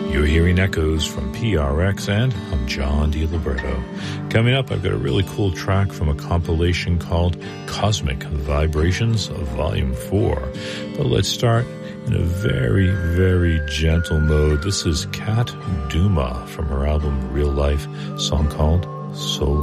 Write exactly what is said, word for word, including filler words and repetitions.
You're hearing echoes from P R X, and I'm John DiLiberto. Coming up, I've got a really cool track from a compilation called Cosmic Vibrations Volume four. But let's start in a very, very gentle mode. This is Kat Duma from her album Real Life, song called Soul.